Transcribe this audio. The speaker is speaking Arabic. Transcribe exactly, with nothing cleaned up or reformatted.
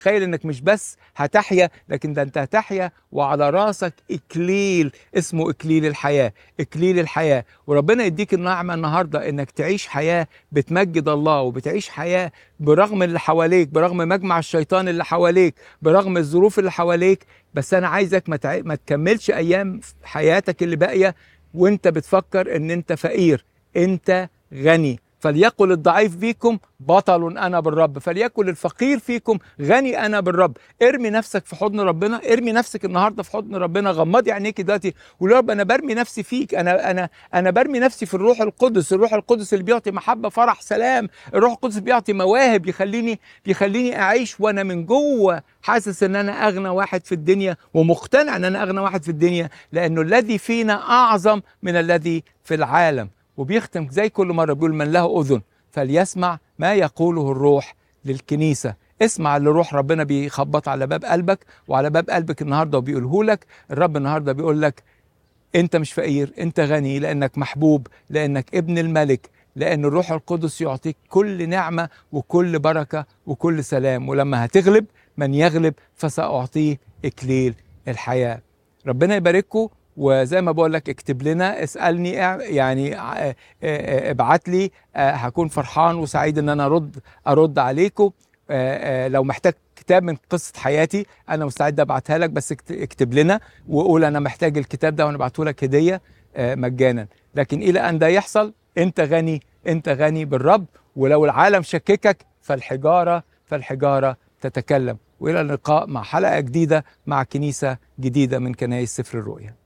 تخيل انك مش بس هتحيا، لكن ده انت هتحيا وعلى راسك اكليل اسمه اكليل الحياه. اكليل الحياه، وربنا يديك النعمه النهارده انك تعيش حياه بتمجد الله، وبتعيش حياه برغم اللي حواليك، برغم مجمع الشيطان اللي حواليك، برغم الظروف اللي حواليك. بس انا عايزك ما, تع... ما تكملش ايام حياتك اللي باقيه وانت بتفكر ان انت فقير. انت غني. فليقل الضعيف فيكم بطل انا بالرب، فليقل الفقير فيكم غني انا بالرب. ارمي نفسك في حضن ربنا، ارمي نفسك النهارده في حضن ربنا، غمضي عينيك دلوقتي وقول يا رب انا برمي نفسي فيك، انا انا انا برمي نفسي في الروح القدس، الروح القدس اللي بيعطي محبه فرح سلام، الروح القدس بيعطي مواهب يخليني بيخليني اعيش وانا من جوه حاسس ان انا اغنى واحد في الدنيا، ومقتنع ان انا اغنى واحد في الدنيا، لانه الذي فينا اعظم من الذي في العالم. وبيختم زي كل مرة بيقول من له أذن فليسمع ما يقوله الروح للكنيسة. اسمع اللي روح ربنا بيخبط على باب قلبك وعلى باب قلبك النهاردة وبيقوله لك. الرب النهاردة بيقول لك انت مش فقير، انت غني، لانك محبوب، لانك ابن الملك، لان الروح القدس يعطيك كل نعمة وكل بركة وكل سلام. ولما هتغلب من يغلب فسأعطيه إكليل الحياة. ربنا يبارككم. وزي ما بقول لك اكتب لنا، اسألني، يعني ابعت لي، هكون فرحان وسعيد ان انا ارد ارد عليكم. لو محتاج كتاب من قصة حياتي انا مستعد ابعتها لك، بس اكتب لنا وقول انا محتاج الكتاب ده وانا ابعته لك هدية مجانا. لكن الى ان ده يحصل انت غني، انت غني بالرب. ولو العالم شككك فالحجارة فالحجارة تتكلم. والى اللقاء مع حلقة جديدة مع كنيسة جديدة من كنايس سفر الرؤيا.